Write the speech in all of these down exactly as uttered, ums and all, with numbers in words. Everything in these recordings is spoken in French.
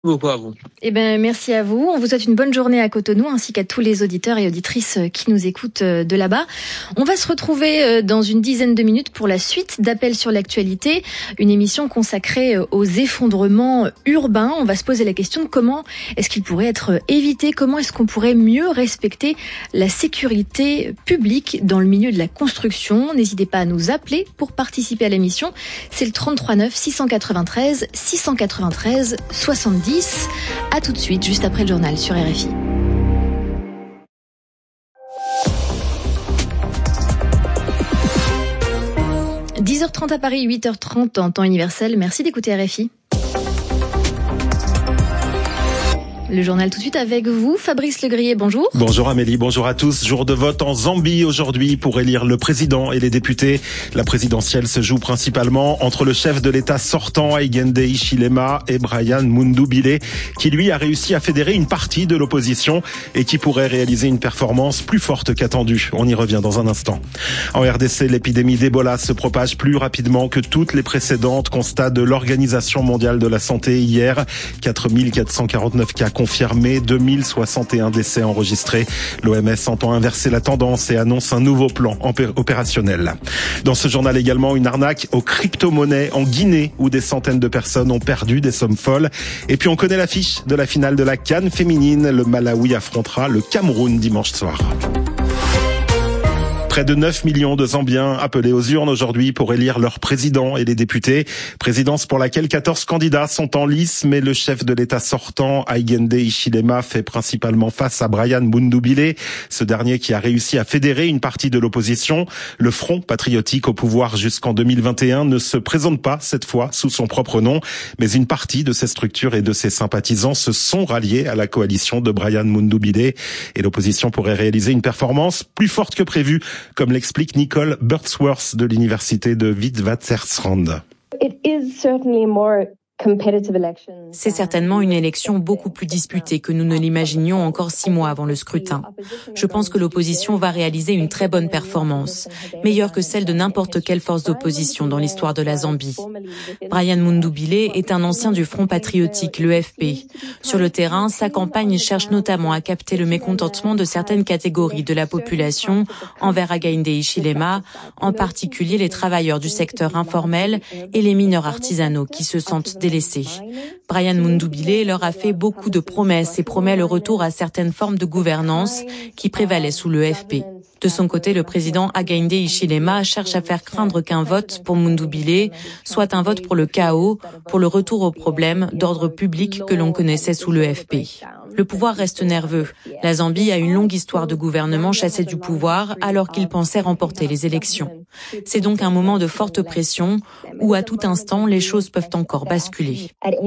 Beaucoup à vous. Eh ben, merci à vous. On vous souhaite une bonne journée à Cotonou, ainsi qu'à tous les auditeurs et auditrices qui nous écoutent de là-bas. On va se retrouver dans une dizaine de minutes pour la suite d'Appel sur l'actualité, une émission consacrée aux effondrements urbains. On va se poser la question de comment est-ce qu'ils pourraient être évités, comment est-ce qu'on pourrait mieux respecter la sécurité publique dans le milieu de la construction. N'hésitez pas à nous appeler pour participer à l'émission. C'est le trente-trois neuf six cent quatre-vingt-treize six cent quatre-vingt-treize soixante-dix. À tout de suite, juste après le journal sur R F I. dix heures trente à Paris, huit heures trente en temps universel. Merci d'écouter R F I. Le journal tout de suite avec vous, Fabrice Legrier, bonjour. Bonjour Amélie, bonjour à tous. Jour de vote en Zambie aujourd'hui pour élire le président et les députés. La présidentielle se joue principalement entre le chef de l'État sortant, Hakainde Hichilema, et Brian Mundubile, qui lui a réussi à fédérer une partie de l'opposition et qui pourrait réaliser une performance plus forte qu'attendue. On y revient dans un instant. En R D C, l'épidémie d'Ebola se propage plus rapidement que toutes les précédentes, constat de l'Organisation mondiale de la santé hier. quatre mille quatre cent quarante-neuf cas confirmé, deux mille soixante et un décès enregistrés. L'O M S entend inverser la tendance et annonce un nouveau plan opérationnel. Dans ce journal également, une arnaque aux crypto-monnaies en Guinée où des centaines de personnes ont perdu des sommes folles. Et puis on connaît l'affiche de la finale de la CAN féminine. Le Malawi affrontera le Cameroun dimanche soir. Près de neuf millions de Zambiens appelés aux urnes aujourd'hui pour élire leur président et les députés. Présidence pour laquelle quatorze candidats sont en lice, mais le chef de l'État sortant, Hakainde Hichilema, fait principalement face à Brian Mundubile, ce dernier qui a réussi à fédérer une partie de l'opposition. Le Front patriotique au pouvoir jusqu'en deux mille vingt et un ne se présente pas cette fois sous son propre nom, mais une partie de ses structures et de ses sympathisants se sont ralliés à la coalition de Brian Mundubile et l'opposition pourrait réaliser une performance plus forte que prévue, comme l'explique Nicole Birdsworth de l'université de Witwatersrand. C'est certainement une élection beaucoup plus disputée que nous ne l'imaginions encore six mois avant le scrutin. Je pense que l'opposition va réaliser une très bonne performance, meilleure que celle de n'importe quelle force d'opposition dans l'histoire de la Zambie. Brian Mundubile est un ancien du Front patriotique, le F P. Sur le terrain, sa campagne cherche notamment à capter le mécontentement de certaines catégories de la population envers Hakainde Hichilema, en particulier les travailleurs du secteur informel et les mineurs artisanaux qui se sentent délaissés. Brian Mundubile leur a fait beaucoup de promesses et promet le retour à certaines formes de gouvernance qui prévalaient sous le F P. De son côté, le président Hakainde Hichilema cherche à faire craindre qu'un vote pour Mundubile soit un vote pour le chaos, pour le retour aux problèmes d'ordre public que l'on connaissait sous le F P. Le pouvoir reste nerveux. La Zambie a une longue histoire de gouvernement chassé du pouvoir alors qu'il pensait remporter les élections. C'est donc un moment de forte pression où à tout instant les choses peuvent encore basculer.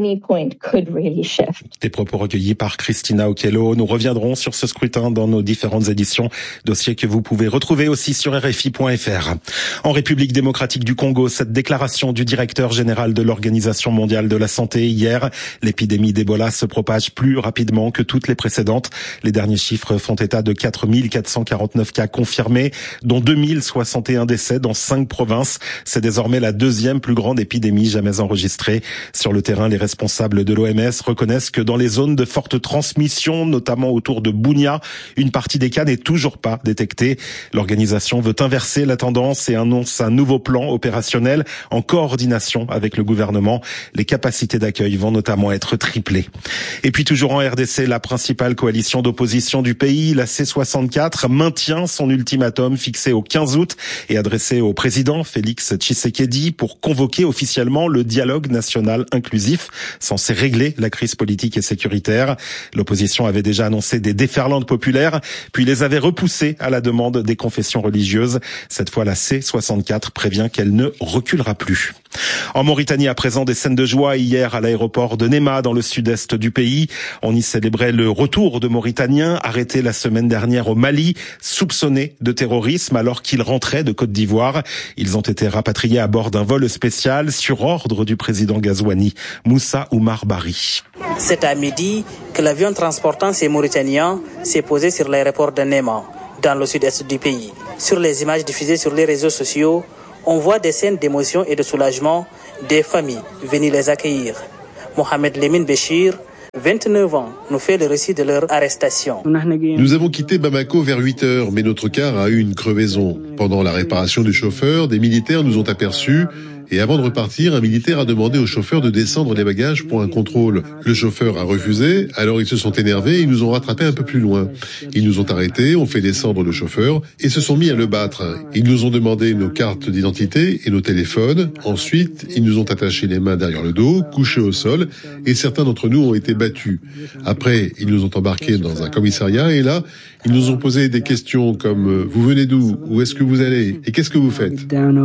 Des propos recueillis par Christina Okello. Nous reviendrons sur ce scrutin dans nos différentes éditions, dossier que vous pouvez retrouver aussi sur R F I point F R. En République démocratique du Congo, cette déclaration du directeur général de l'Organisation mondiale de la santé hier, l'épidémie d'Ebola se propage plus rapidement que toutes les précédentes. Les derniers chiffres font état de quatre mille quatre cent quarante-neuf cas confirmés, dont deux mille soixante et un décès dans cinq provinces. C'est désormais la deuxième plus grande épidémie jamais enregistrée. Sur le terrain, les responsables de l'O M S reconnaissent que dans les zones de forte transmission, notamment autour de Bunia, une partie des cas n'est toujours pas détectée. L'organisation veut inverser la tendance et annonce un nouveau plan opérationnel en coordination avec le gouvernement. Les capacités d'accueil vont notamment être triplées. Et puis toujours en R D C, la principale coalition d'opposition du pays, la C soixante-quatre, maintient son ultimatum fixé au quinze août et adressé au président Félix Tshisekedi pour convoquer officiellement le dialogue national inclusif censé régler la crise politique et sécuritaire. L'opposition avait déjà annoncé des déferlantes populaires, puis les avait repoussées à la demande des confessions religieuses. Cette fois, la C soixante-quatre prévient qu'elle ne reculera plus. En Mauritanie, à présent, des scènes de joie hier à l'aéroport de Néma, dans le sud-est du pays. On y célébrait le retour de Mauritaniens arrêtés la semaine dernière au Mali, soupçonnés de terrorisme alors qu'ils rentraient de Côte d'Ivoire. Ils ont été rapatriés à bord d'un vol spécial sur ordre du président Ghazouani, Moussa Oumar Bari. C'est à midi que l'avion transportant ces Mauritaniens s'est posé sur l'aéroport de Néma, dans le sud-est du pays. Sur les images diffusées sur les réseaux sociaux, on voit des scènes d'émotion et de soulagement des familles venues les accueillir. Mohamed Lemine Béchir, vingt-neuf ans nous fait le récit de leur arrestation. Nous avons quitté Bamako vers huit heures, mais notre car a eu une crevaison. Pendant la réparation du chauffeur, des militaires nous ont aperçus. Et avant de repartir, un militaire a demandé au chauffeur de descendre les bagages pour un contrôle. Le chauffeur a refusé, alors ils se sont énervés et ils nous ont rattrapés un peu plus loin. Ils nous ont arrêtés, ont fait descendre le chauffeur et se sont mis à le battre. Ils nous ont demandé nos cartes d'identité et nos téléphones. Ensuite, ils nous ont attaché les mains derrière le dos, couchés au sol et certains d'entre nous ont été battus. Après, ils nous ont embarqués dans un commissariat et là, ils nous ont posé des questions comme « Vous venez d'où ? Où est-ce que vous allez ? Et qu'est-ce que vous faites ?»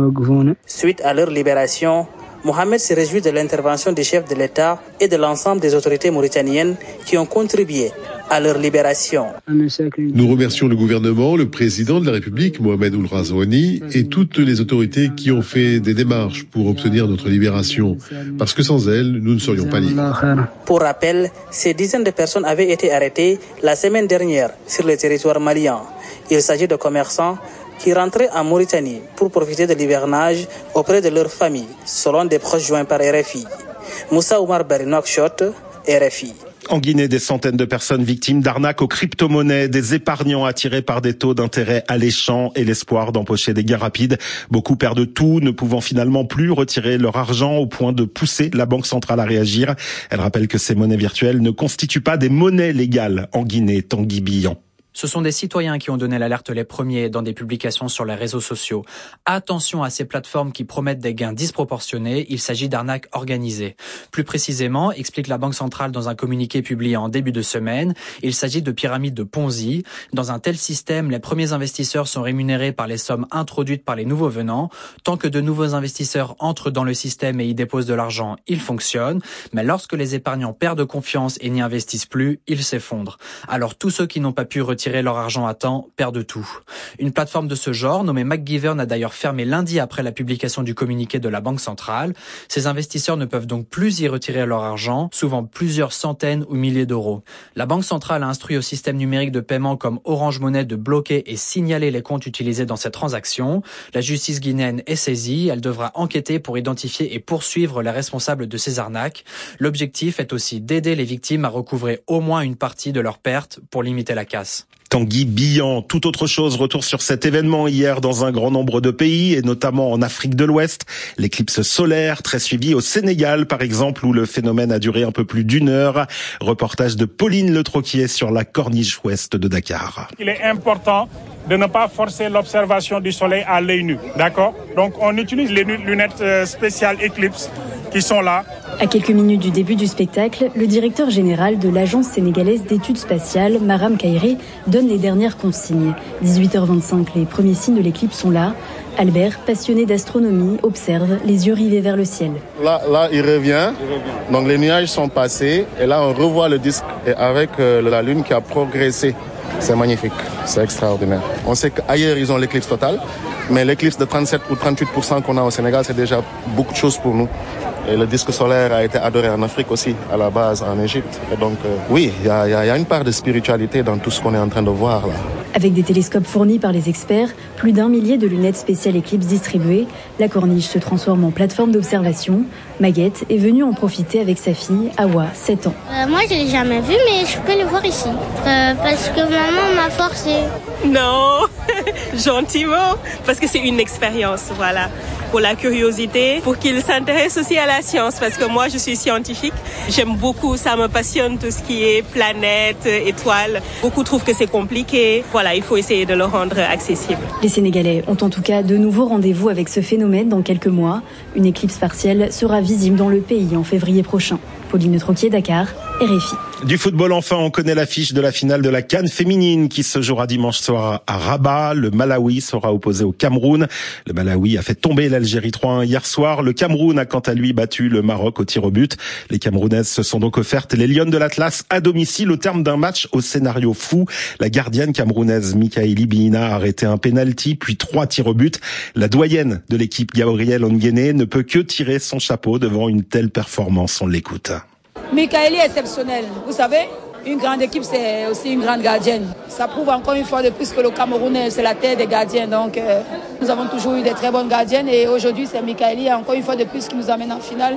Suite à leur libération, Mohamed se réjouit de l'intervention du chef de l'État et de l'ensemble des autorités mauritaniennes qui ont contribué à leur libération. Nous remercions le gouvernement, le président de la République, Mohamed Ould Ghazouani, et toutes les autorités qui ont fait des démarches pour obtenir notre libération, parce que sans elles, nous ne serions pas libres. Pour rappel, ces dizaines de personnes avaient été arrêtées la semaine dernière sur le territoire malien. Il s'agit de commerçants qui rentraient en Mauritanie pour profiter de l'hivernage auprès de leur famille, selon des proches joints par R F I. Moussa Oumar Bari Nouakchott, R F I. En Guinée, des centaines de personnes victimes d'arnaques aux crypto-monnaies, des épargnants attirés par des taux d'intérêt alléchants et l'espoir d'empocher des gains rapides. Beaucoup perdent tout, ne pouvant finalement plus retirer leur argent au point de pousser la Banque centrale à réagir. Elle rappelle que ces monnaies virtuelles ne constituent pas des monnaies légales en Guinée. Tanguy Billon. Ce sont des citoyens qui ont donné l'alerte les premiers dans des publications sur les réseaux sociaux. Attention à ces plateformes qui promettent des gains disproportionnés, il s'agit d'arnaques organisées. Plus précisément, explique la Banque centrale dans un communiqué publié en début de semaine, il s'agit de pyramides de Ponzi. Dans un tel système, les premiers investisseurs sont rémunérés par les sommes introduites par les nouveaux venants. Tant que de nouveaux investisseurs entrent dans le système et y déposent de l'argent, il fonctionne. Mais lorsque les épargnants perdent confiance et n'y investissent plus, ils s'effondrent. Alors tous ceux qui n'ont pas pu retirer leur argent à temps perdent tout. Une plateforme de ce genre, nommée McGivern, a d'ailleurs fermé lundi après la publication du communiqué de la Banque centrale. Ces investisseurs ne peuvent donc plus y retirer leur argent, souvent plusieurs centaines ou milliers d'euros. La Banque centrale a instruit au système numérique de paiement comme Orange Money de bloquer et signaler les comptes utilisés dans cette transaction. La justice guinéenne est saisie, elle devra enquêter pour identifier et poursuivre les responsables de ces arnaques. L'objectif est aussi d'aider les victimes à recouvrer au moins une partie de leurs pertes pour limiter la casse. Tanguy Billon. Tout autre chose, retour sur cet événement hier dans un grand nombre de pays et notamment en Afrique de l'Ouest. L'éclipse solaire, très suivie au Sénégal par exemple, où le phénomène a duré un peu plus d'une heure. Reportage de Pauline Le Troquier sur la corniche ouest de Dakar. Il est important de ne pas forcer l'observation du soleil à l'œil nu, d'accord ? Donc on utilise les lunettes spéciales Eclipse qui sont là. À quelques minutes du début du spectacle, le directeur général de l'Agence sénégalaise d'études spatiales, Maram Kairé, donne les dernières consignes. dix-huit heures vingt-cinq, les premiers signes de l'éclipse sont là. Albert, passionné d'astronomie, observe, les yeux rivés vers le ciel. Là, là, il revient. Donc les nuages sont passés et là on revoit le disque et avec euh, la Lune qui a progressé. C'est magnifique, c'est extraordinaire. On sait qu'ailleurs ils ont l'éclipse totale, mais l'éclipse de trente-sept ou trente-huit pour cent qu'on a au Sénégal, c'est déjà beaucoup de choses pour nous. Et le disque solaire a été adoré en Afrique aussi, à la base en Égypte. Et donc euh, oui, il y a, y a une part de spiritualité dans tout ce qu'on est en train de voir là. Avec des télescopes fournis par les experts, plus d'un millier de lunettes spéciales Eclipse distribuées, la corniche se transforme en plateforme d'observation. Maguette est venue en profiter avec sa fille, Awa, sept ans. Euh, moi, je ne l'ai jamais vu, mais je peux le voir ici. Euh, parce que maman m'a forcé. Non, gentiment, parce que c'est une expérience, voilà. Pour la curiosité, pour qu'ils s'intéressent aussi à la science, parce que moi, je suis scientifique. J'aime beaucoup, ça me passionne tout ce qui est planètes, étoiles. Beaucoup trouvent que c'est compliqué. Voilà, il faut essayer de le rendre accessible. Les Sénégalais ont en tout cas de nouveaux rendez-vous avec ce phénomène dans quelques mois. Une éclipse partielle sera visible dans le pays en février prochain. Pauline Le Troquier, Dakar, R F I. Du football enfin, on connaît l'affiche de la finale de la CAN féminine qui se jouera dimanche soir à Rabat. Le Malawi sera opposé au Cameroun. Le Malawi a fait tomber l'Algérie trois un hier soir. Le Cameroun a quant à lui battu le Maroc au tir au but. Les Camerounaises se sont donc offertes les Lionnes de l'Atlas à domicile au terme d'un match au scénario fou. La gardienne camerounaise Mikaeli Bihina a arrêté un penalty puis trois tirs au but. La doyenne de l'équipe Gabrielle Onguéné ne peut que tirer son chapeau devant une telle performance. On l'écoute. Mikaeli est exceptionnel. Vous savez, une grande équipe, c'est aussi une grande gardienne. Ça prouve encore une fois de plus que le Cameroun, c'est la terre des gardiens. Donc, euh, nous avons toujours eu des très bonnes gardiennes. Et aujourd'hui, c'est Mikaeli, encore une fois de plus, qui nous amène en finale.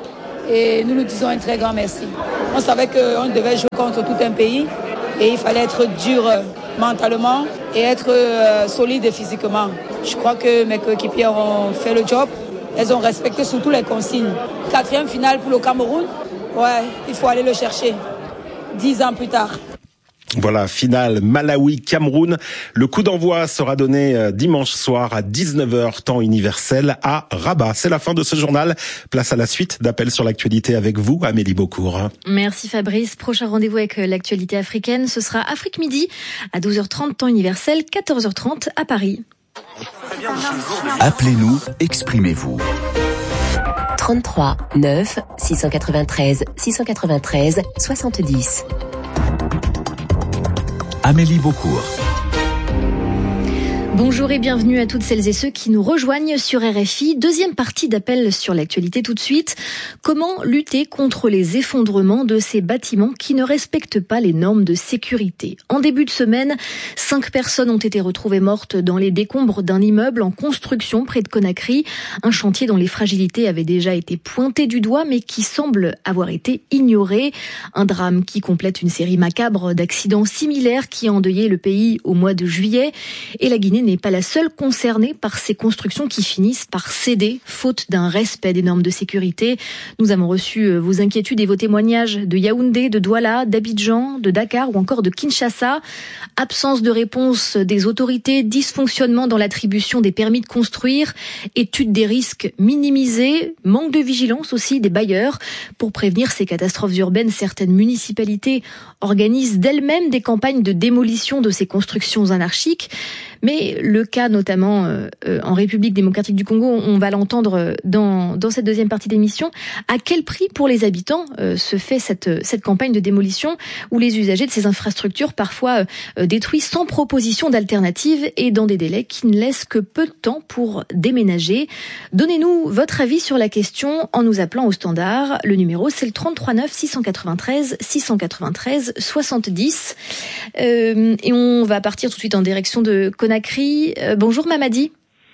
et nous nous disons un très grand merci. On savait qu'on devait jouer contre tout un pays et il fallait être dur mentalement et être euh, solide physiquement. Je crois que mes coéquipiers ont fait le job. Elles ont respecté surtout les consignes. Quatrième finale pour le Cameroun, ouais, il faut aller le chercher. Dix ans plus tard. Voilà, finale Malawi-Cameroun. Le coup d'envoi sera donné dimanche soir à dix-neuf heures, temps universel, à Rabat. C'est la fin de ce journal. Place à la suite d'Appel sur l'actualité avec vous, Amélie Beaucourt. Merci Fabrice. Prochain rendez-vous avec l'actualité africaine, ce sera Afrique Midi à douze heures trente, temps universel, quatorze heures trente à Paris. Appelez-nous, exprimez-vous. trente-trois neuf six cent quatre-vingt-treize six cent quatre-vingt-treize soixante-dix. Amélie Beaucourt. Bonjour et bienvenue à toutes celles et ceux qui nous rejoignent sur R F I. Deuxième partie d'Appel sur l'actualité tout de suite. Comment lutter contre les effondrements de ces bâtiments qui ne respectent pas les normes de sécurité? En début de semaine, cinq personnes ont été retrouvées mortes dans les décombres d'un immeuble en construction près de Conakry. Un chantier dont les fragilités avaient déjà été pointées du doigt mais qui semble avoir été ignoré. Un drame qui complète une série macabre d'accidents similaires qui a endeuillé le pays au mois de juillet. Et la Guinée n'est pas la seule concernée par ces constructions qui finissent par céder, faute d'un respect des normes de sécurité. Nous avons reçu vos inquiétudes et vos témoignages de Yaoundé, de Douala, d'Abidjan, de Dakar ou encore de Kinshasa. Absence de réponse des autorités, dysfonctionnement dans l'attribution des permis de construire, étude des risques minimisée, manque de vigilance aussi des bailleurs. Pour prévenir ces catastrophes urbaines, certaines municipalités organisent d'elles-mêmes des campagnes de démolition de ces constructions anarchiques. Mais le cas notamment euh, en République démocratique du Congo, on va l'entendre dans, dans cette deuxième partie d'émission. À quel prix pour les habitants euh, se fait cette, cette campagne de démolition où les usagers de ces infrastructures parfois euh, détruits sans proposition d'alternative et dans des délais qui ne laissent que peu de temps pour déménager? Donnez-nous votre avis sur la question en nous appelant au standard. Le numéro c'est le trente-trois neuf six cent quatre-vingt-treize six cent quatre-vingt-treize soixante-dix. Euh, et on va partir tout de suite en direction de Conakry. Euh, bonjour Mamadi.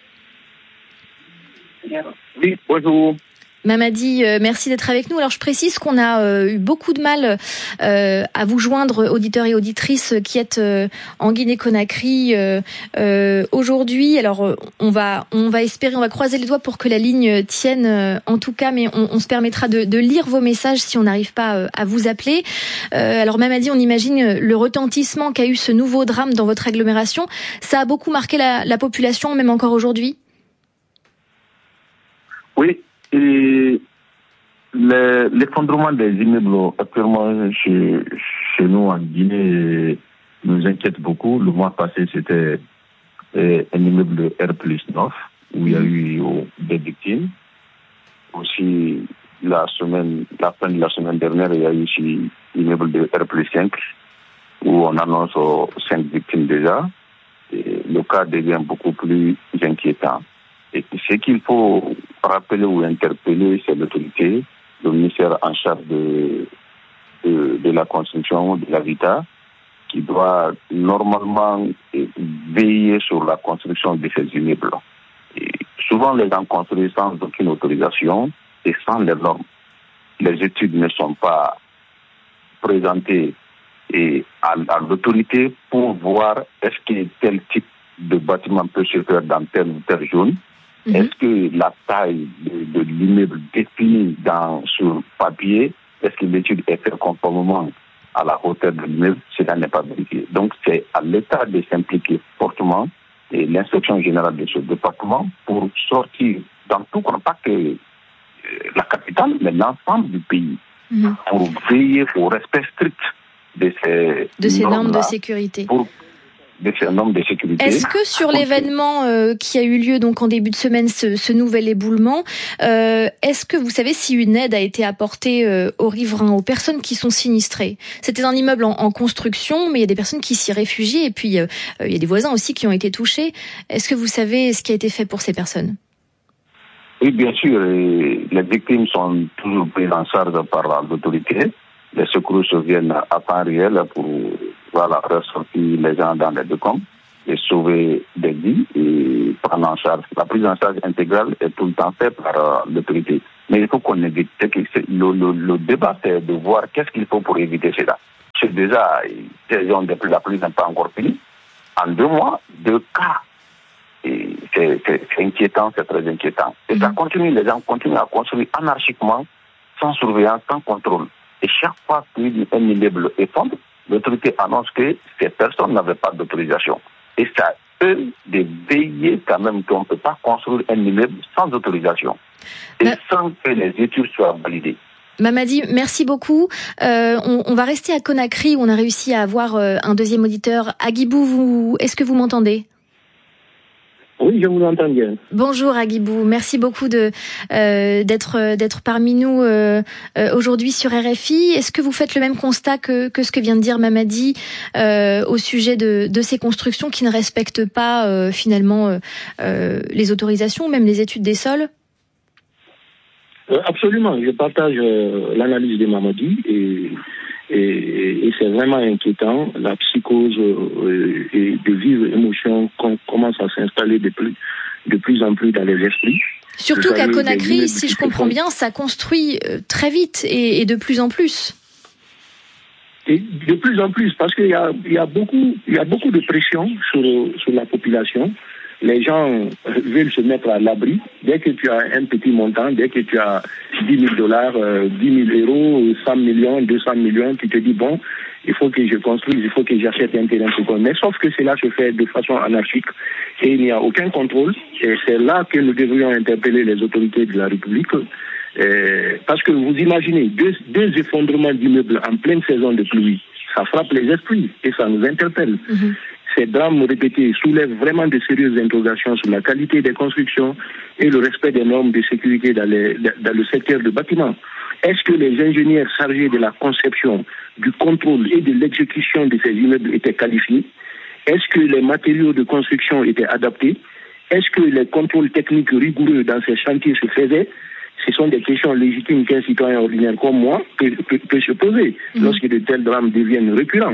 Oui, bonjour. Mamadi, euh, merci d'être avec nous. Alors je précise qu'on a euh, eu beaucoup de mal euh, à vous joindre, auditeurs et auditrices qui êtes euh, en Guinée-Conakry euh, euh, aujourd'hui. Alors euh, on va on va espérer, on va croiser les doigts pour que la ligne tienne euh, en tout cas, mais on, on se permettra de, de lire vos messages si on n'arrive pas euh, à vous appeler. Euh, alors Mamadi, on imagine le retentissement qu'a eu ce nouveau drame dans votre agglomération. Ça a beaucoup marqué la, la population, même encore aujourd'hui? Oui. Et l'effondrement des immeubles actuellement chez, chez nous en Guinée nous inquiète beaucoup. Le mois passé, c'était un immeuble de R plus neuf où il y a eu des victimes. Aussi, la semaine, la fin de la semaine dernière, il y a eu aussi l'immeuble de R plus cinq où on annonce cinq victimes déjà. Et le cas devient beaucoup plus inquiétant. Et ce qu'il faut rappeler ou interpeller, c'est l'autorité, le ministère en charge de, de, de la construction, de l'habitat, qui doit normalement veiller sur la construction de ces immeubles. Et souvent, les gens construisent sans aucune autorisation et sans les normes. Les études ne sont pas présentées et à, à l'autorité pour voir est-ce que tel type de bâtiment peut se faire dans telle ou telle zone. Mm-hmm. Est-ce que la taille de, de l'immeuble définie dans, sur papier, est-ce que l'étude est faite conformément à la hauteur de l'immeuble? Cela n'est pas vérifié. Donc c'est à l'État de s'impliquer fortement et l'inspection générale de ce département pour sortir dans tout, pas que la capitale, mais l'ensemble du pays, mm-hmm. pour veiller au respect strict de ces, de ces normes de sécurité. Pour de ces normes de sécurité. Est-ce que sur l'événement euh, qui a eu lieu donc en début de semaine, ce, ce nouvel éboulement, euh, est-ce que vous savez si une aide a été apportée euh, aux riverains, aux personnes qui sont sinistrées? C'était un immeuble en, en construction, mais il y a des personnes qui s'y réfugient et puis euh, il y a des voisins aussi qui ont été touchés. Est-ce que vous savez ce qui a été fait pour ces personnes? Oui, bien sûr. Les victimes sont toujours prises en charge par l'autorité. Les secours viennent à temps réel pour voilà, ressortir les gens dans les décombres et sauver des vies et prendre en charge. La prise en charge intégrale est tout le temps faite par euh, l'autorité. Mais il faut qu'on évite. Le, le, le débat, c'est de voir qu'est-ce qu'il faut pour éviter cela. C'est déjà, la saison de la pluie n'est pas encore finie. En deux mois, deux cas. Et c'est, c'est, c'est inquiétant, c'est très inquiétant. Et mmh. ça continue, les gens continuent à construire anarchiquement, sans surveillance, sans contrôle. Et chaque fois qu'un immeuble effondre, l'autorité annonce que ces personnes n'avaient pas d'autorisation. Et c'est à eux de veiller quand même qu'on ne peut pas construire un immeuble sans autorisation. Et bah... sans que les études soient validées. Mamadi, merci beaucoup. Euh, on, on va rester à Conakry où on a réussi à avoir euh, un deuxième auditeur. Agibou, vous, est-ce que vous m'entendez ? Oui, je vous entends bien. Bonjour Agibou, merci beaucoup de euh, d'être d'être parmi nous euh, euh, aujourd'hui sur R F I. Est-ce que vous faites le même constat que que ce que vient de dire Mamadi euh, au sujet de de ces constructions qui ne respectent pas euh, finalement euh, euh, les autorisations ou même les études des sols ? Euh, absolument, je partage euh, l'analyse de Mamadi et, et, et c'est vraiment inquiétant. La psychose euh, et de vives émotions com- commencent à s'installer de plus, de plus en plus dans les esprits. Surtout qu'à Conakry, si je comprends bien, ça construit euh, très vite et, et de plus en plus. Et de plus en plus, parce qu'il y a, il y a beaucoup, il y a beaucoup de pression sur, sur la population. Les gens veulent se mettre à l'abri. Dès que tu as un petit montant, dès que tu as dix mille dollars, euh, dix mille euros, cent millions, deux cents millions, tu te dis, bon, il faut que je construise, il faut que j'achète un terrain pour construire. Mais sauf que cela se fait de façon anarchique et il n'y a aucun contrôle. Et c'est là que nous devrions interpeller les autorités de la République. Euh, parce que vous imaginez, deux, deux effondrements d'immeubles en pleine saison de pluie, ça frappe les esprits et ça nous interpelle. Mm-hmm. Ces drames répétés soulèvent vraiment de sérieuses interrogations sur la qualité des constructions et le respect des normes de sécurité dans, les, dans le secteur du bâtiment. Est-ce que les ingénieurs chargés de la conception, du contrôle et de l'exécution de ces immeubles étaient qualifiés ? Est-ce que les matériaux de construction étaient adaptés ? Est-ce que les contrôles techniques rigoureux dans ces chantiers se faisaient ? Ce sont des questions légitimes qu'un citoyen ordinaire comme moi peut, peut, peut se poser mmh. lorsque de tels drames deviennent récurrents.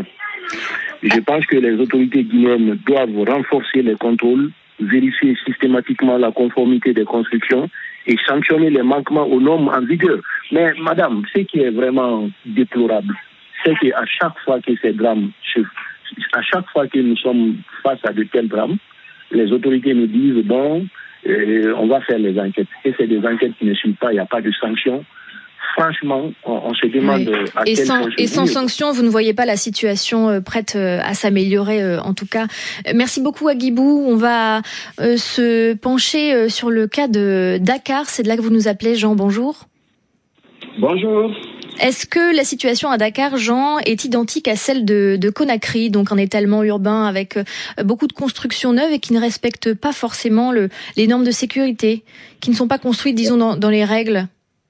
Je pense que les autorités guinéennes doivent renforcer les contrôles, vérifier systématiquement la conformité des constructions et sanctionner les manquements aux normes en vigueur. Mais madame, ce qui est vraiment déplorable, c'est qu'à chaque fois que ces drames se, à chaque fois que nous sommes face à de tels drames, les autorités nous disent bon, euh, on va faire les enquêtes. Et c'est des enquêtes qui ne suivent pas, il n'y a pas de sanctions. Franchement, on, on se demande oui. à et quel sans, point et sans sanction, vous ne voyez pas la situation euh, prête euh, à s'améliorer, euh, en tout cas. Euh, merci beaucoup, Agibou. On va euh, se pencher euh, sur le cas de Dakar. C'est de là que vous nous appelez, Jean. Bonjour. Bonjour. Est-ce que la situation à Dakar, Jean, est identique à celle de, de Conakry, donc un étalement urbain avec euh, beaucoup de constructions neuves et qui ne respectent pas forcément le, les normes de sécurité, qui ne sont pas construites, disons, dans, dans les règles?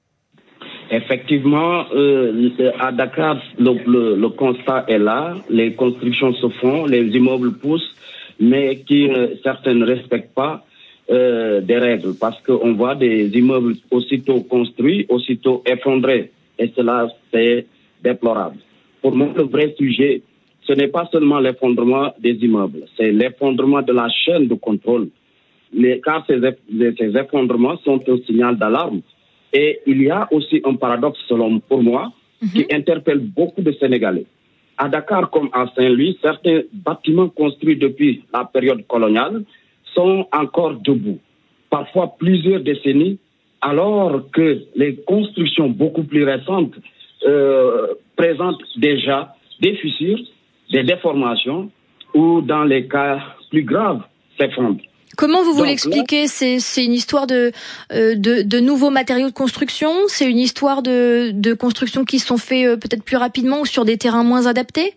Effectivement, euh, à Dakar, le, le, le constat est là. Les constructions se font, les immeubles poussent, mais qui euh, certains ne respectent pas euh, des règles, parce qu'on voit des immeubles aussitôt construits, aussitôt effondrés, et cela c'est déplorable. Pour moi, le vrai sujet, ce n'est pas seulement l'effondrement des immeubles, c'est l'effondrement de la chaîne de contrôle. Les, car ces, ces effondrements sont un signal d'alarme. Et il y a aussi un paradoxe, selon pour moi, mm-hmm. qui interpelle beaucoup de Sénégalais. À Dakar comme à Saint-Louis, certains bâtiments construits depuis la période coloniale sont encore debout, parfois plusieurs décennies, alors que les constructions beaucoup plus récentes euh, présentent déjà des fissures, des déformations, ou dans les cas plus graves, s'effondrent. Comment vous voulez expliquer? C'est, c'est une histoire de, euh, de, de nouveaux matériaux de construction? C'est une histoire de, de construction qui sont faits euh, peut-être plus rapidement ou sur des terrains moins adaptés?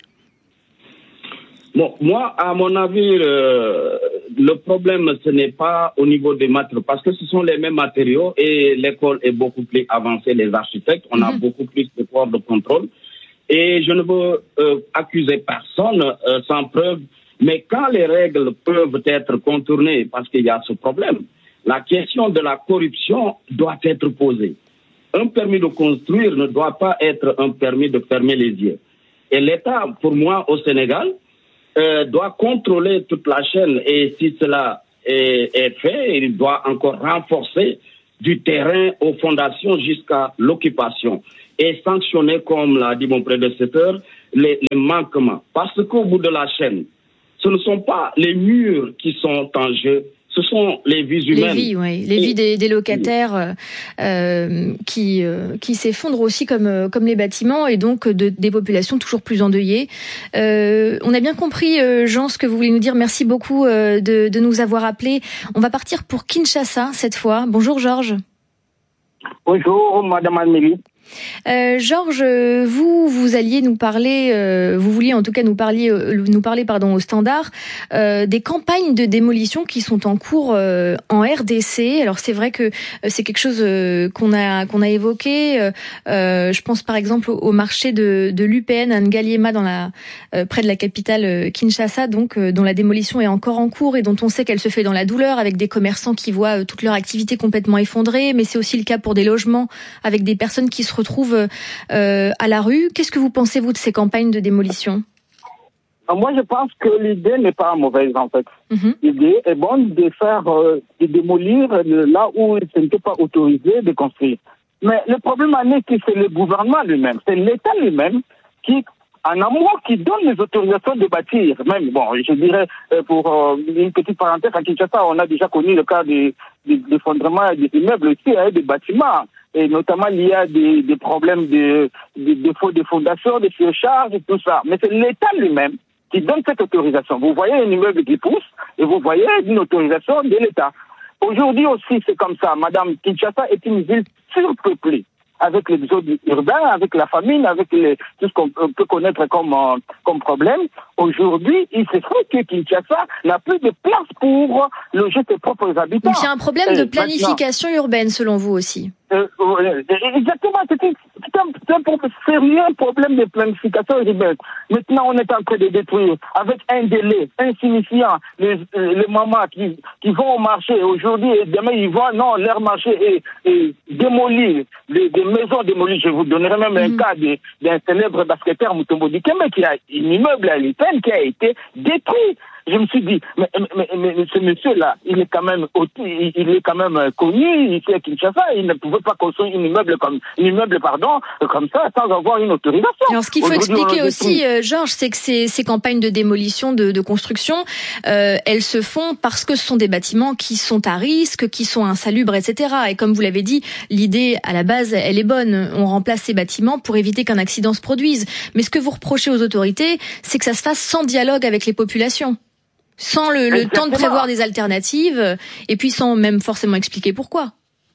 Bon, moi, à mon avis, euh, le problème, ce n'est pas au niveau des matériaux, parce que ce sont les mêmes matériaux et l'école est beaucoup plus avancée, les architectes, on mm-hmm. a beaucoup plus de corps de contrôle. Et je ne veux euh, accuser personne euh, sans preuve. Mais quand les règles peuvent être contournées, parce qu'il y a ce problème, la question de la corruption doit être posée. Un permis de construire ne doit pas être un permis de fermer les yeux. Et l'État, pour moi, au Sénégal, euh, doit contrôler toute la chaîne. Et si cela est, est fait, il doit encore renforcer du terrain aux fondations jusqu'à l'occupation. Et sanctionner, comme l'a dit mon prédécesseur, les, les manquements. Parce qu'au bout de la chaîne, ce ne sont pas les murs qui sont en jeu, ce sont les vies humaines. Les vies, oui. Les vies des, des locataires euh, qui, euh, qui s'effondrent aussi comme, comme les bâtiments et donc de, des populations toujours plus endeuillées. Euh, on a bien compris, euh, Jean, ce que vous voulez nous dire. Merci beaucoup euh, de, de nous avoir appelés. On va partir pour Kinshasa cette fois. Bonjour Georges. Bonjour Madame Amélie. Euh, Georges, vous vous alliez nous parler, euh, vous vouliez en tout cas nous parler, euh, nous parler pardon au Standard euh, des campagnes de démolition qui sont en cours euh, en R D C. Alors c'est vrai que euh, c'est quelque chose euh, qu'on a qu'on a évoqué. Euh, euh, je pense par exemple au, au marché de, de l'U P N à Ngaliema dans la euh, près de la capitale euh, Kinshasa, donc euh, dont la démolition est encore en cours et dont on sait qu'elle se fait dans la douleur avec des commerçants qui voient euh, toute leur activité complètement effondrée. Mais c'est aussi le cas pour des logements avec des personnes qui se retrouvent euh, à la rue. Qu'est-ce que vous pensez, vous, de ces campagnes de démolition ? Moi, je pense que l'idée n'est pas mauvaise, en fait. Mm-hmm. L'idée est bonne de faire, euh, de démolir là où ce n'était pas autorisé de construire. Mais le problème, c'est que c'est le gouvernement lui-même, c'est l'État lui-même qui, en amont, qui donne les autorisations de bâtir. Même, bon, je dirais, pour euh, une petite parenthèse, à Kinshasa, on a déjà connu le cas de, de, d'effondrement des immeubles aussi, hein, des bâtiments. Et notamment, il y a des, des problèmes de, de, de faux de fondation, de surcharge et tout ça. Mais c'est l'État lui-même qui donne cette autorisation. Vous voyez un immeuble qui pousse et vous voyez une autorisation de l'État. Aujourd'hui aussi, c'est comme ça. Madame, Kinshasa est une ville surpeuplée, avec l'exode urbain, avec la famine, avec les, tout ce qu'on peut connaître comme, euh, comme problème. Aujourd'hui, il se trouve que Kinshasa n'a plus de place pour loger ses propres habitants. Donc il y a un problème de planification urbaine, selon vous aussi. Euh, euh, exactement, c'est un, c'est un, c'est un sérieux problème de planification urbaine. Maintenant, on est en train de détruire avec un délai insignifiant les, les mamans qui, qui vont au marché aujourd'hui et demain ils vont, non, leur marché est, est démoli, des, des maisons démolies. Je vous donnerai même mmh. un cas de, d'un célèbre basketteur Mutombo Dikembe qui a un immeuble à l'Italie qui a été détruit. Je me suis dit, mais, mais, mais, mais ce monsieur-là, il est quand même il est quand même connu ici à Kinshasa. Il ne pouvait pas construire un immeuble comme un immeuble, pardon, comme ça, sans avoir une autorisation. Alors, ce qu'il faut expliquer aussi, euh, Georges, c'est que ces, ces campagnes de démolition, de, de construction, euh, elles se font parce que ce sont des bâtiments qui sont à risque, qui sont insalubres, et cetera. Et comme vous l'avez dit, l'idée à la base, elle est bonne. On remplace ces bâtiments pour éviter qu'un accident se produise. Mais ce que vous reprochez aux autorités, c'est que ça se fasse sans dialogue avec les populations. Sans le, le temps de prévoir des alternatives, et puis sans même forcément expliquer pourquoi.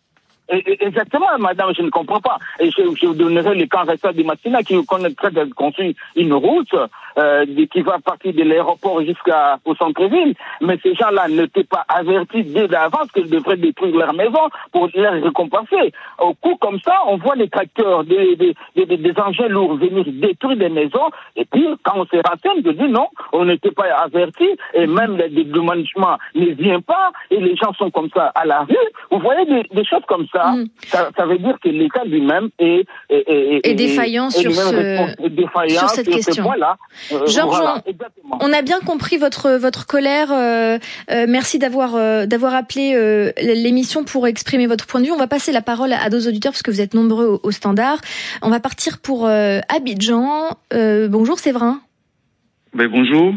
Exactement, madame, je ne comprends pas. Et je, je vous donnerai le cas récent de Massina qui connaîtrait de construire une route euh, qui va partir de l'aéroport jusqu'au centre-ville. Mais ces gens-là n'étaient pas avertis dès d'avance qu'ils devraient détruire leur maison pour les récompenser. Au coup comme ça, on voit les tracteurs, des, des, des, des engins lourds venir détruire des maisons. Et puis, quand on se renseigne, on dit non, on n'était pas avertis. Et même le dédommagement ne vient pas. Et les gens sont comme ça à la rue. Vous voyez des, des choses comme ça. Ça, mmh. ça, ça veut dire que l'État lui-même est, est, est, est défaillant, est, sur, est ce, défaillant sur cette sur question. Voilà. Euh, Georges, voilà, on a bien compris votre votre colère. Euh, euh, merci d'avoir euh, d'avoir appelé euh, l'émission pour exprimer votre point de vue. On va passer la parole à nos auditeurs parce que vous êtes nombreux au, au Standard. On va partir pour euh, Abidjan. Euh, bonjour Séverin. Ben, bonjour.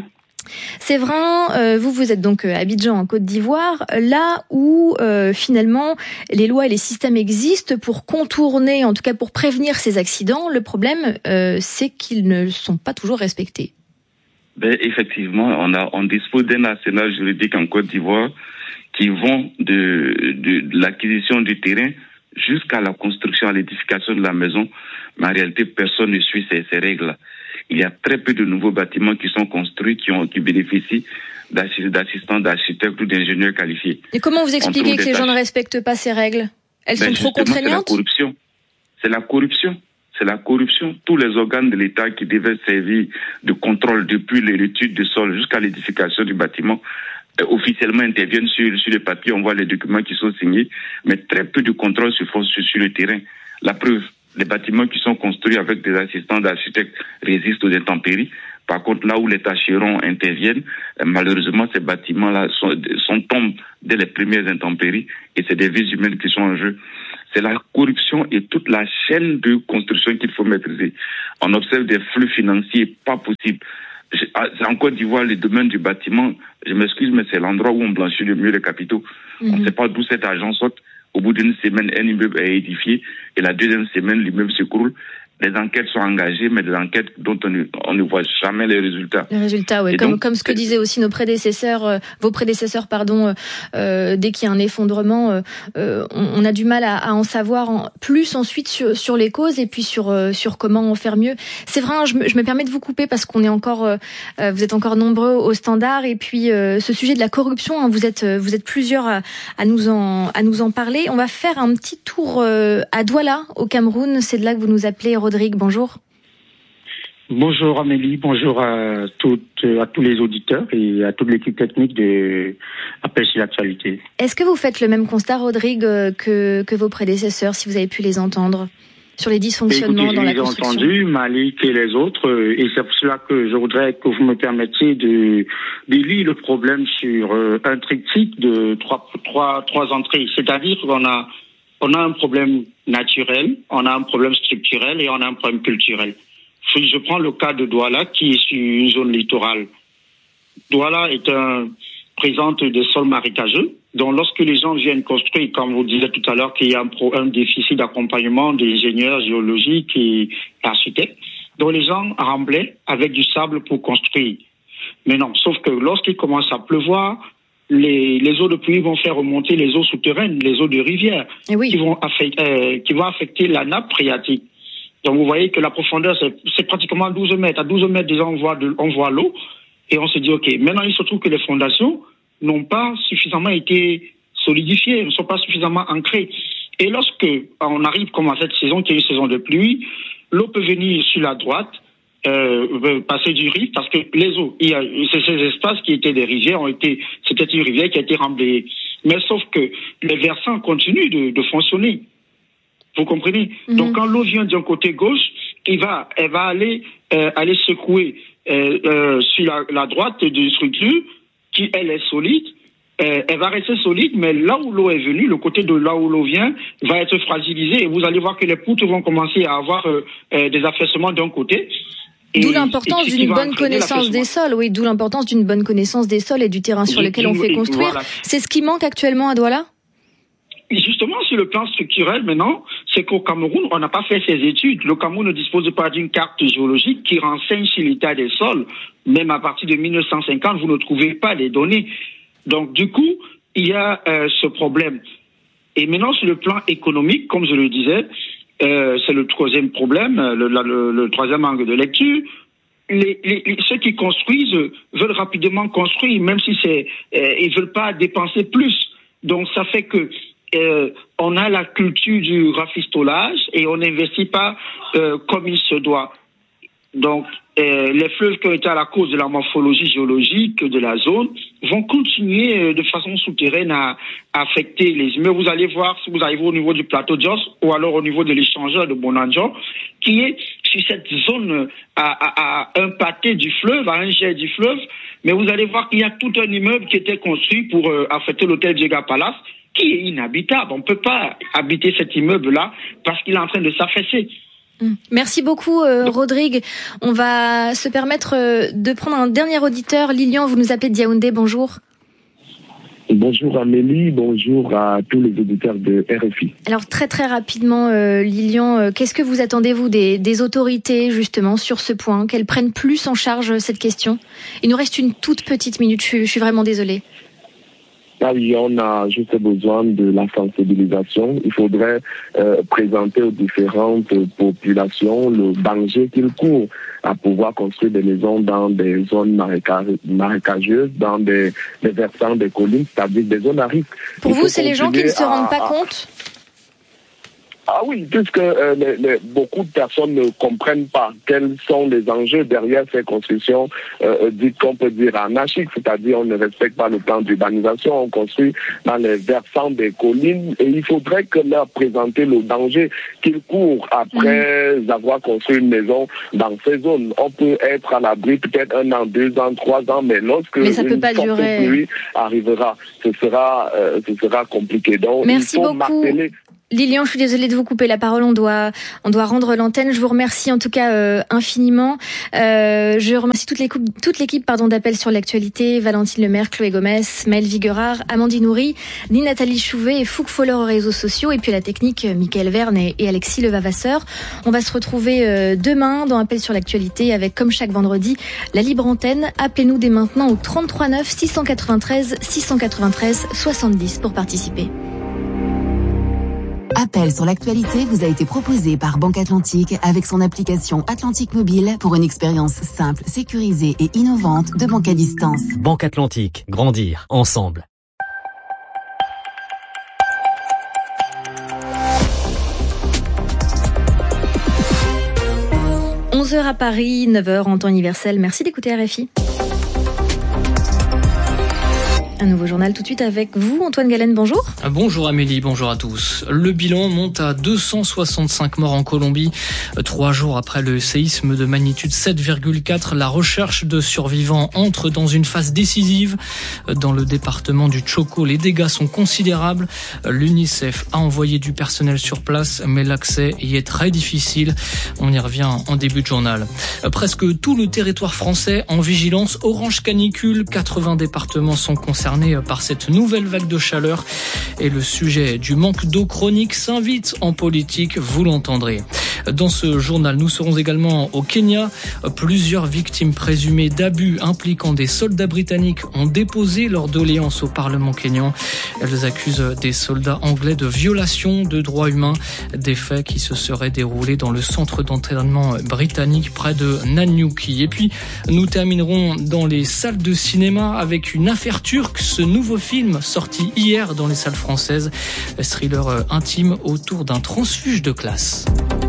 Séverin, euh, vous, vous êtes donc à Abidjan, en Côte d'Ivoire, là où euh, finalement les lois et les systèmes existent pour contourner, en tout cas pour prévenir ces accidents. Le problème, euh, c'est qu'ils ne sont pas toujours respectés. Ben, effectivement, on, a, on dispose d'un arsenal juridique en Côte d'Ivoire qui vont de, de, de l'acquisition du terrain jusqu'à la construction, à l'édification de la maison. Mais en réalité, personne ne suit ces, ces règles. Il y a très peu de nouveaux bâtiments qui sont construits, qui, ont, qui bénéficient d'assistants d'architectes ou d'ingénieurs qualifiés. Et comment vous expliquez que les gens ne respectent pas ces règles ? Elles ben sont trop contraignantes ? C'est la corruption. C'est la corruption. C'est la corruption. Tous les organes de l'État qui devaient servir de contrôle depuis l'étude du sol jusqu'à l'édification du bâtiment euh, officiellement interviennent sur, sur le papier. On voit les documents qui sont signés, mais très peu de contrôle se font sur, sur le terrain. La preuve, les bâtiments qui sont construits avec des assistants d'architectes résistent aux intempéries. Par contre, là où les tâcherons interviennent, malheureusement, ces bâtiments-là sont, sont tombent dès les premières intempéries et c'est des vies humaines qui sont en jeu. C'est la corruption et toute la chaîne de construction qu'il faut maîtriser. On observe des flux financiers pas possibles. En Côte d'Ivoire, le domaine du bâtiment, je m'excuse, mais c'est l'endroit où on blanchit le mieux les capitaux. Mm-hmm. On ne sait pas d'où cet argent sort. Au bout d'une semaine, un immeuble est édifié et la deuxième semaine, l'immeuble s'écroule. Les enquêtes sont engagées, mais des enquêtes dont on ne, on ne voit jamais les résultats. Les résultats, oui. Comme, donc, comme ce que disaient aussi nos prédécesseurs, euh, vos prédécesseurs, pardon, euh, dès qu'il y a un effondrement, euh, on, on a du mal à, à en savoir en, plus ensuite sur, sur les causes et puis sur, euh, sur comment en faire mieux. C'est vrai, hein, je, me, je me permets de vous couper parce qu'on est encore, euh, vous êtes encore nombreux au standard et puis euh, ce sujet de la corruption, hein, vous êtes, vous êtes plusieurs à, à nous en, à nous en parler. On va faire un petit tour euh, à Douala, au Cameroun. C'est de là que vous nous appelez. Rodrigue, bonjour. Bonjour Amélie, bonjour à, toutes, à tous les auditeurs et à toute l'équipe technique de Appel sur l'actualité. Est-ce que vous faites le même constat, Rodrigue, que, que vos prédécesseurs, si vous avez pu les entendre, sur les dysfonctionnements Écoutez, dans la construction? J'ai entendu, Malik et les autres, et c'est pour cela que je voudrais que vous me permettiez de, de lire le problème sur un triptyque de trois, trois, trois entrées. C'est-à-dire qu'on a On a un problème naturel, on a un problème structurel et on a un problème culturel. Si je prends le cas de Douala, qui est sur une zone littorale. Douala est un, présente des sols marécageux, donc lorsque les gens viennent construire, comme vous disiez tout à l'heure, qu'il y a un, pro, un déficit d'accompagnement des ingénieurs géologiques et architectes, donc les gens remblaient avec du sable pour construire. Mais non, sauf que lorsqu'il commence à pleuvoir, Les, les eaux de pluie vont faire remonter les eaux souterraines, les eaux de rivière, oui. qui vont affecter, euh, qui vont affecter la nappe phréatique. Donc vous voyez que la profondeur, c'est, c'est pratiquement douze mètres. À douze mètres déjà, on voit, de, on voit l'eau et on se dit, ok, maintenant il se trouve que les fondations n'ont pas suffisamment été solidifiées, ne sont pas suffisamment ancrées. Et lorsque on arrive comme à cette saison, qui est une saison de pluie, l'eau peut venir sur la droite, Euh, passer du rive parce que les eaux, il y a ces espaces qui étaient des rivières ont été, c'était une rivière qui a été remblayée. Mais sauf que les versants continuent de, de fonctionner. Vous comprenez? Mm-hmm. Donc quand l'eau vient d'un côté gauche, il va, elle va aller, euh, aller secouer euh, euh, sur la, la droite d'une structure qui elle est solide. Euh, elle va rester solide, mais là où l'eau est venue, le côté de là où l'eau vient, va être fragilisé et vous allez voir que les poutres vont commencer à avoir euh, euh, des affaissements d'un côté. Et, d'où l'importance d'une bonne connaissance des sols, oui, d'où l'importance d'une bonne connaissance des sols et du terrain sur lequel on fait construire. Voilà. C'est ce qui manque actuellement à Douala? Justement, sur le plan structurel, maintenant, c'est qu'au Cameroun, on n'a pas fait ces études. Le Cameroun ne dispose pas d'une carte géologique qui renseigne sur l'état des sols. Même à partir de mille neuf cent cinquante, vous ne trouvez pas les données. Donc, du coup, il y a euh, ce problème. Et maintenant, sur le plan économique, comme je le disais, Euh, c'est le troisième problème, le, le, le troisième angle de lecture. Les, les, ceux qui construisent veulent rapidement construire, même si c'est, euh, ils veulent pas dépenser plus. Donc ça fait que euh, on a la culture du rafistolage et on n'investit pas euh, comme il se doit. Donc euh, les fleuves qui ont été à la cause de la morphologie géologique de la zone vont continuer euh, de façon souterraine à, à affecter les immeubles. Vous allez voir si vous arrivez au niveau du plateau de Jos ou alors au niveau de l'échangeur de Bonanjo, qui est sur cette zone à, à, à un pâté du fleuve, à un jet du fleuve, mais vous allez voir qu'il y a tout un immeuble qui était construit pour euh, affecter l'hôtel Diega Palace, qui est inhabitable. On ne peut pas habiter cet immeuble-là parce qu'il est en train de s'affaisser. Merci beaucoup, euh, Rodrigue. On va se permettre euh, de prendre un dernier auditeur. Lilian, vous nous appelez de Yaoundé, bonjour. Bonjour Amélie, bonjour à tous les auditeurs de R F I. Alors très très rapidement, euh, Lilian, euh, qu'est-ce que vous attendez, vous, des, des autorités justement sur ce point, qu'elles prennent plus en charge cette question? Il nous reste une toute petite minute, je, je suis vraiment désolée. Ah oui, on a juste besoin de la sensibilisation. Il faudrait euh, présenter aux différentes populations le danger qu'ils courent à pouvoir construire des maisons dans des zones maréca- marécageuses, dans des, des versants des collines, c'est-à-dire des zones à risque. Pour vous, c'est les gens qui ne se rendent pas à, compte Ah oui, puisque euh, les, les, beaucoup de personnes ne comprennent pas quels sont les enjeux derrière ces constructions euh, dites qu'on peut dire anarchiques, c'est-à-dire on ne respecte pas le plan d'urbanisation, on construit dans les versants des collines et il faudrait que leur présenter le danger qu'ils courent après mmh. avoir construit une maison dans ces zones. On peut être à l'abri peut-être un an, deux ans, trois ans, mais lorsque mais ça une peut pas forte durer. pluie arrivera, ce sera, euh, ce sera compliqué. Donc Merci il faut beaucoup. marteler. Lilian, je suis désolée de vous couper la parole, on doit on doit rendre l'antenne. Je vous remercie en tout cas euh, infiniment. Euh, je remercie toute l'équipe, toute l'équipe pardon d'appel sur l'actualité, Valentine Lemaire, Chloé Gomez, Maëlle Viguerard, Amandine Houry, ni Nathalie Chouvet et Fouque Foller aux réseaux sociaux et puis la technique Mickaël Verne et, et Alexis Levavasseur. On va se retrouver euh, demain dans Appel sur l'actualité avec comme chaque vendredi la libre antenne. Appelez-nous dès maintenant au trente-trois neuf six cent quatre-vingt-treize six cent quatre-vingt-treize soixante-dix pour participer. Appel sur l'actualité vous a été proposé par Banque Atlantique avec son application Atlantique Mobile pour une expérience simple, sécurisée et innovante de banque à distance. Banque Atlantique, grandir ensemble. onze heures à Paris, neuf heures en temps universel. Merci d'écouter R F I. Un nouveau journal tout de suite avec vous, Antoine Galen, bonjour. Bonjour Amélie, bonjour à tous. Le bilan monte à deux cent soixante-cinq morts en Colombie. Trois jours après le séisme de magnitude sept virgule quatre, la recherche de survivants entre dans une phase décisive. Dans le département du Chocó, les dégâts sont considérables. L'UNICEF a envoyé du personnel sur place, mais l'accès y est très difficile. On y revient en début de journal. Presque tout le territoire français en vigilance orange canicule. quatre-vingts départements sont concernés par cette nouvelle vague de chaleur et le sujet du manque d'eau chronique s'invite en politique, vous l'entendrez. Dans ce journal, nous serons également au Kenya. Plusieurs victimes présumées d'abus impliquant des soldats britanniques ont déposé leur doléance au Parlement kényan. Elles accusent des soldats anglais de violation de droits humains, des faits qui se seraient déroulés dans le centre d'entraînement britannique près de Nanyuki. Et puis, nous terminerons dans les salles de cinéma avec une affaire turque, ce nouveau film sorti hier dans les salles françaises, thriller intime autour d'un transfuge de classe.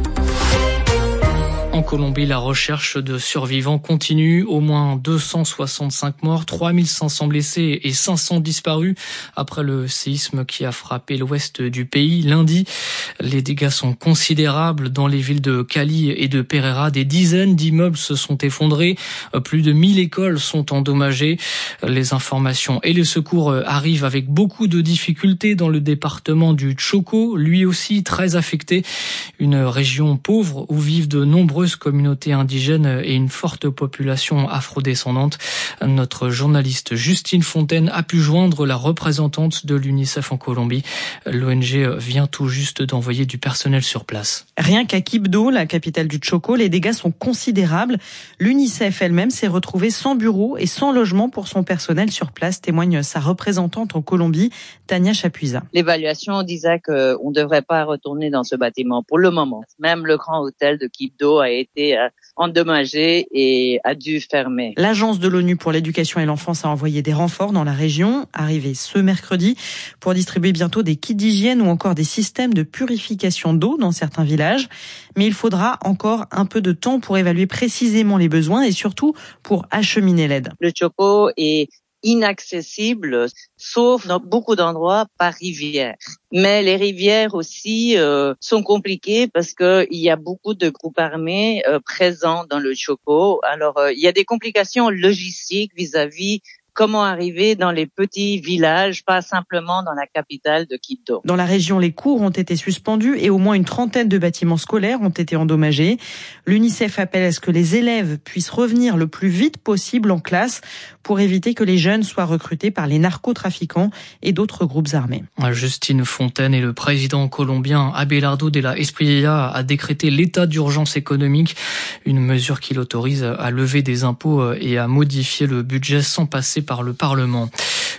En Colombie, la recherche de survivants continue. Au moins deux cent soixante-cinq morts, trois mille cinq cents blessés et cinq cents disparus après le séisme qui a frappé l'ouest du pays lundi. Les dégâts sont considérables dans les villes de Cali et de Pereira. Des dizaines d'immeubles se sont effondrés. Plus de mille écoles sont endommagées. Les informations et les secours arrivent avec beaucoup de difficultés dans le département du Chocó, lui aussi très affecté. Une région pauvre où vivent de nombreuses communautés indigènes et une forte population afrodescendante. Notre journaliste Justine Fontaine a pu joindre la représentante de l'UNICEF en Colombie. L'O N G vient tout juste d'envoyer du personnel sur place. Rien qu'à Quibdó, la capitale du Chocó, les dégâts sont considérables. L'UNICEF elle-même s'est retrouvée sans bureau et sans logement pour son personnel sur place, témoigne sa représentante en Colombie, Tania Chapuisa. L'évaluation disait qu'on ne devrait pas retourner dans ce bâtiment pour le moment. Même le grand hôtel de Quibdó a été endommagé et a dû fermer. L'agence de l'ONU pour l'éducation et l'enfance a envoyé des renforts dans la région, arrivés ce mercredi, pour distribuer bientôt des kits d'hygiène ou encore des systèmes de purification d'eau dans certains villages. Mais il faudra encore un peu de temps pour évaluer précisément les besoins et surtout pour acheminer l'aide. Le Chocó est inaccessible, sauf dans beaucoup d'endroits par rivière. Mais les rivières aussi euh, sont compliquées parce que il y a beaucoup de groupes armés euh, présents dans le Chocó. Alors euh, il y a des complications logistiques vis-à-vis comment arriver dans les petits villages, pas simplement dans la capitale de Quibdó. Dans la région, les cours ont été suspendus et au moins une trentaine de bâtiments scolaires ont été endommagés. L'UNICEF appelle à ce que les élèves puissent revenir le plus vite possible en classe pour éviter que les jeunes soient recrutés par les narcotrafiquants et d'autres groupes armés. Justine Fontaine et le président colombien Abelardo de la Espriella a décrété l'état d'urgence économique, une mesure qui l'autorise à lever des impôts et à modifier le budget sans passer par le Parlement.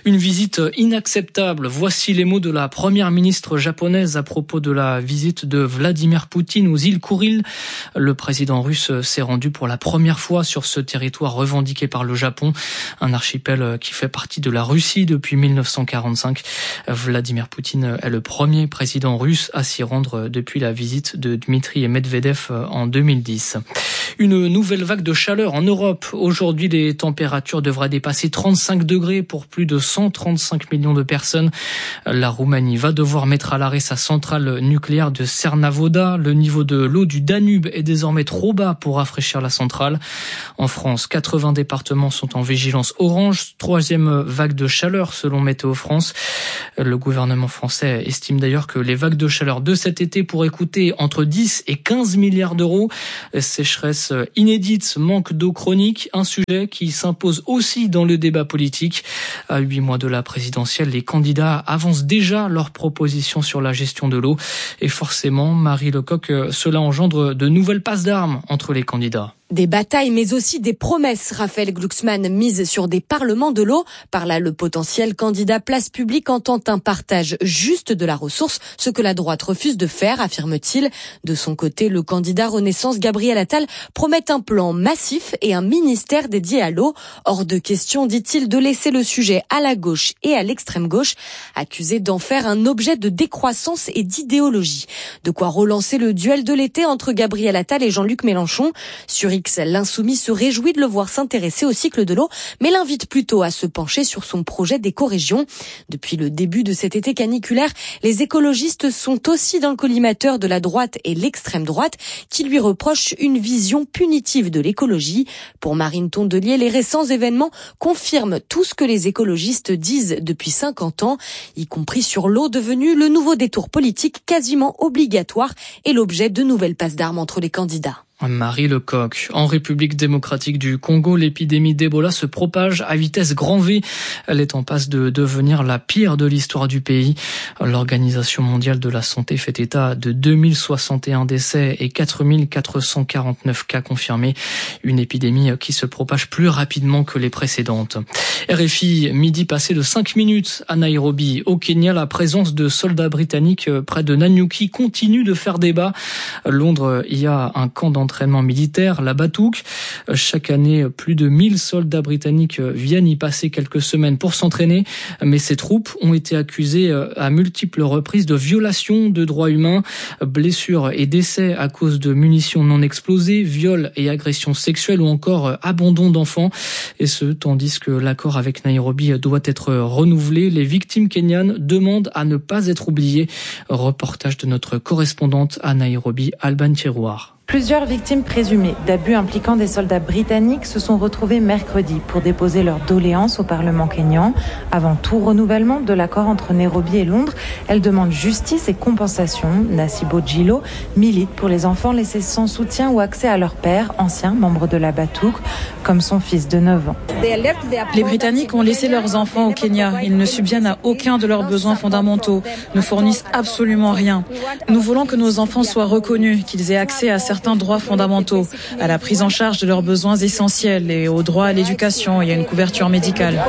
Une visite inacceptable. Voici les mots de la première ministre japonaise à propos de la visite de Vladimir Poutine aux îles Kouril. Le président russe s'est rendu pour la première fois sur ce territoire revendiqué par le Japon, un archipel qui fait partie de la Russie depuis mille neuf cent quarante-cinq. Vladimir Poutine est le premier président russe à s'y rendre depuis la visite de Dmitri Medvedev en deux mille dix. Une nouvelle vague de chaleur en Europe. Aujourd'hui, les températures devraient dépasser trente-cinq degrés pour plus de cent trente-cinq millions de personnes. La Roumanie va devoir mettre à l'arrêt sa centrale nucléaire de Cernavoda. Le niveau de l'eau du Danube est désormais trop bas pour rafraîchir la centrale. En France, quatre-vingts départements sont en vigilance orange. Troisième vague de chaleur selon Météo France. Le gouvernement français estime d'ailleurs que les vagues de chaleur de cet été pourraient coûter entre dix et quinze milliards d'euros. Sécheresse inédite, manque d'eau chronique, un sujet qui s'impose aussi dans le débat politique. À huit mois de la présidentielle, les candidats avancent déjà leurs propositions sur la gestion de l'eau. Et forcément, Marie Lecoq, cela engendre de nouvelles passes d'armes entre les candidats. Des batailles, mais aussi des promesses. Raphaël Glucksmann mise sur des parlements de l'eau. Par là, le potentiel candidat Place Publique entend un partage juste de la ressource, ce que la droite refuse de faire, affirme-t-il. De son côté, le candidat Renaissance Gabriel Attal promet un plan massif et un ministère dédié à l'eau. Hors de question, dit-il, de laisser le sujet à la gauche et à l'extrême gauche, accusé d'en faire un objet de décroissance et d'idéologie. De quoi relancer le duel de l'été entre Gabriel Attal et Jean-Luc Mélenchon. Sur L'Insoumis se réjouit de le voir s'intéresser au cycle de l'eau, mais l'invite plutôt à se pencher sur son projet d'écorégion. Depuis le début de cet été caniculaire, les écologistes sont aussi dans le collimateur de la droite et l'extrême droite, qui lui reprochent une vision punitive de l'écologie. Pour Marine Tondelier, les récents événements confirment tout ce que les écologistes disent depuis cinquante ans, y compris sur l'eau devenue le nouveau détour politique quasiment obligatoire et l'objet de nouvelles passes d'armes entre les candidats. Marie Lecoq. En République démocratique du Congo, l'épidémie d'Ebola se propage à vitesse grand V. Elle est en passe de devenir la pire de l'histoire du pays. L'Organisation mondiale de la santé fait état de deux mille soixante et un décès et quatre mille quatre cent quarante-neuf cas confirmés. Une épidémie qui se propage plus rapidement que les précédentes. R F I, midi passé de cinq minutes à Nairobi. Au Kenya, la présence de soldats britanniques près de Nanyuki continue de faire débat. Londres, il y a un camp d'entraînement entraînement militaire, la Batouk. Chaque année, plus de mille soldats britanniques viennent y passer quelques semaines pour s'entraîner, mais ces troupes ont été accusées à multiples reprises de violations de droits humains, blessures et décès à cause de munitions non explosées, viols et agressions sexuelles ou encore abandon d'enfants. Et ce, tandis que l'accord avec Nairobi doit être renouvelé. Les victimes kenyanes demandent à ne pas être oubliées. Reportage de notre correspondante à Nairobi, Alban Tirouar. Plusieurs victimes présumées d'abus impliquant des soldats britanniques se sont retrouvées mercredi pour déposer leur doléance au Parlement kényan. Avant tout renouvellement de l'accord entre Nairobi et Londres, elles demandent justice et compensation. Nasibo Djilo milite pour les enfants laissés sans soutien ou accès à leur père, ancien membre de la Batouk, comme son fils de neuf ans. Les Britanniques ont laissé leurs enfants au Kenya. Ils ne subviennent à aucun de leurs besoins fondamentaux, ne fournissent absolument rien. Nous voulons que nos enfants soient reconnus, qu'ils aient accès à certains droits fondamentaux, à la prise en charge de leurs besoins essentiels et au droit à l'éducation et à une couverture médicale.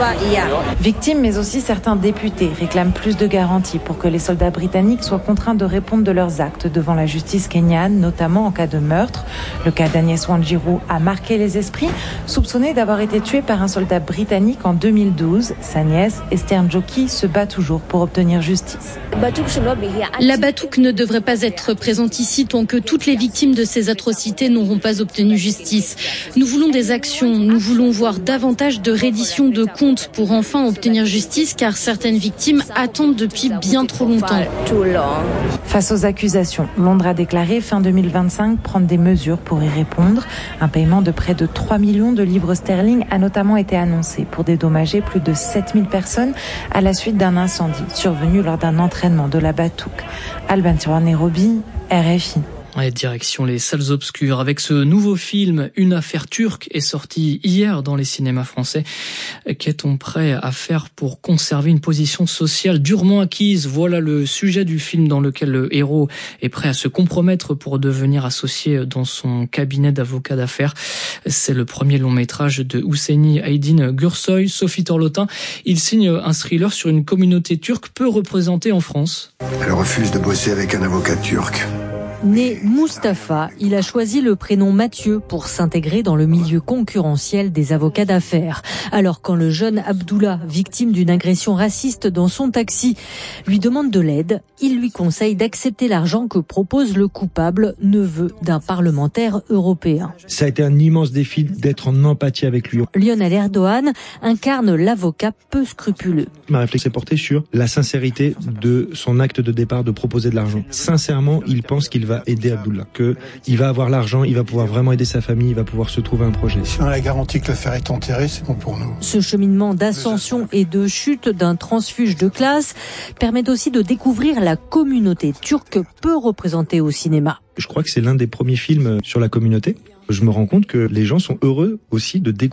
Victimes, mais aussi certains députés réclament plus de garanties pour que les soldats britanniques soient contraints de répondre de leurs actes devant la justice kenyane, notamment en cas de meurtre. Le cas d'Agnès Wanjiru a marqué les esprits, soupçonnée d'avoir été tuée par un soldat britannique en deux mille douze. Sa nièce, Esther Njoki, se bat toujours pour obtenir justice. La Batouk ne devrait pas être présente ici tant que toutes les victimes de ces atrocités n'auront pas obtenu justice. Nous voulons des actions, nous voulons voir davantage de reddition de comptes pour enfin obtenir justice, car certaines victimes attendent depuis bien trop longtemps. Face aux accusations, Londres a déclaré fin deux mille vingt-cinq prendre des mesures pour y répondre. Un paiement de près de trois millions de livres sterling a notamment été annoncé pour dédommager plus de sept mille personnes à la suite d'un incendie survenu lors d'un entraînement de la Batouk. Alban Tirouar, Nairobi, R F I. Ouais, direction les salles obscures avec ce nouveau film Une affaire turque est sorti hier dans les cinémas français. Qu'est-on prêt à faire pour conserver une position sociale durement acquise? Voilà le sujet du film dans lequel le héros est prêt à se compromettre pour devenir associé dans son cabinet d'avocat d'affaires. C'est le premier long métrage de Hüseyin Aydin Gürsoy, Sophie Torlotin. Il signe un thriller sur une communauté turque peu représentée en France. Elle refuse de bosser avec un avocat turc. Né Mustapha, il a choisi le prénom Mathieu pour s'intégrer dans le milieu concurrentiel des avocats d'affaires. Alors quand le jeune Abdullah, victime d'une agression raciste dans son taxi, lui demande de l'aide, il lui conseille d'accepter l'argent que propose le coupable, neveu d'un parlementaire européen. Ça a été un immense défi d'être en empathie avec lui. Lionel Erdogan incarne l'avocat peu scrupuleux. Ma réflexion s'est portée sur la sincérité de son acte de départ de proposer de l'argent. Sincèrement, il pense qu'il va aider Abdullah, que il va avoir l'argent, il va pouvoir vraiment aider sa famille, il va pouvoir se trouver un projet. Si on a la garantie que l'affaire est enterrée, c'est bon pour nous. Ce cheminement d'ascension et de chute d'un transfuge de classe permet aussi de découvrir la communauté turque peu représentée au cinéma. Je crois que c'est l'un des premiers films sur la communauté. Je me rends compte que les gens sont heureux aussi de découvrir